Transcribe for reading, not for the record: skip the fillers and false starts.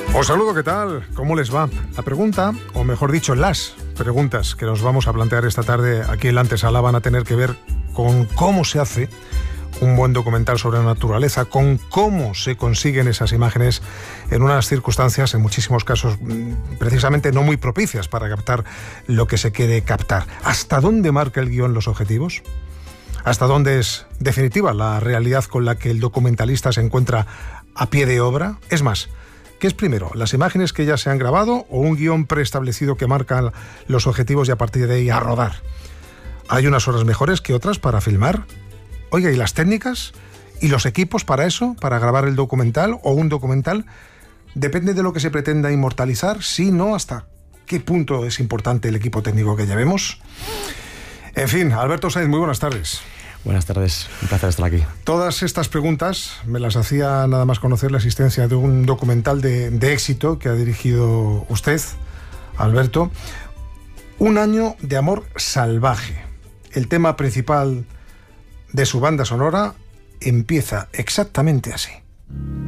Os saludo, ¿qué tal? ¿Cómo les va? La pregunta, o mejor dicho, las preguntas que nos vamos a plantear esta tarde aquí en la antesala van a tener que ver con cómo se hace un buen documental sobre la naturaleza, con cómo se consiguen esas imágenes en unas circunstancias, en muchísimos casos, precisamente no muy propicias para captar lo que se quiere captar. ¿Hasta dónde marca el guión los objetivos? ¿Hasta dónde es definitiva la realidad con la que el documentalista se encuentra a pie de obra? Es más, ¿qué es primero, las imágenes que ya se han grabado o un guión preestablecido que marca los objetivos y a partir de ahí a rodar? ¿Hay unas horas mejores que otras para filmar? Oiga, ¿y las técnicas? ¿Y los equipos para eso? ¿Para grabar el documental o un documental? ¿Depende de lo que se pretenda inmortalizar? Sí, no, ¿hasta qué punto es importante el equipo técnico que llevemos? En fin, Alberto Sainz, muy buenas tardes. Buenas tardes, un placer estar aquí. Todas estas preguntas me las hacía nada más conocer la existencia de un documental de éxito que ha dirigido usted, Alberto. Un año de amor salvaje. El tema principal de su banda sonora empieza exactamente así.